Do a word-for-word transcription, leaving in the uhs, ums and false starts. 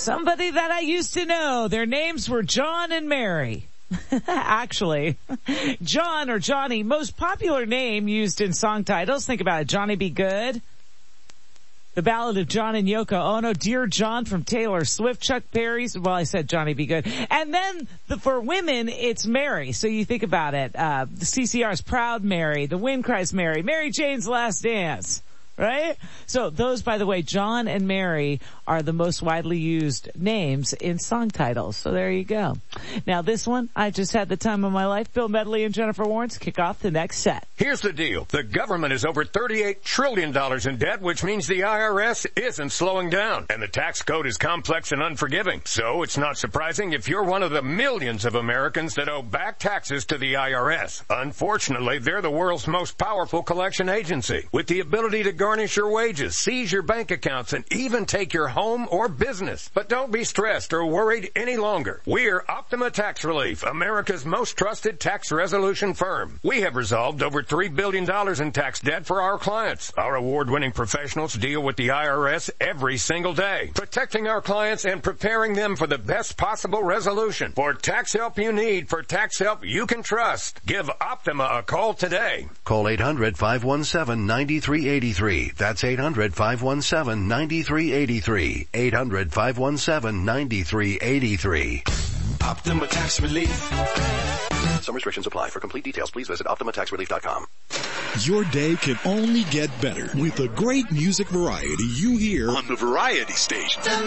somebody that I used to know. Their names were John and Mary. Actually, John or Johnny, most popular name used in song titles. Think about it. Johnny Be Good. The Ballad of John and Yoko Ono, Dear John from Taylor Swift, Chuck Berry's, well, I said Johnny Be Good. And then the, for women, it's Mary. So you think about it. Uh, the C C R's Proud Mary, The Wind Cries Mary, Mary Jane's Last Dance. Right? So those, by the way, John and Mary are the most widely used names in song titles. So there you go. Now this one, I just had the time of my life. Bill Medley and Jennifer Warnes kick off the next set. Here's the deal. The government is over thirty-eight trillion dollars in debt, which means the I R S isn't slowing down. And the tax code is complex and unforgiving. So it's not surprising if you're one of the millions of Americans that owe back taxes to the I R S. Unfortunately, they're the world's most powerful collection agency, with the ability to garnish your wages, seize your bank accounts, and even take your home or business. But don't be stressed or worried any longer. We're Optima Tax Relief, America's most trusted tax resolution firm. We have resolved over three billion dollars in tax debt for our clients. Our award-winning professionals deal with the I R S every single day, protecting our clients and preparing them for the best possible resolution. For tax help you need, for tax help you can trust, give Optima a call today. Call eight hundred, five one seven, nine three eight three. That's eight hundred, five one seven, nine three eight three. eight hundred, five one seven, nine three eight three. Optima Tax Relief. Some restrictions apply. For complete details, please visit optima tax relief dot com. Your day can only get better with the great music variety you hear on the Variety Station.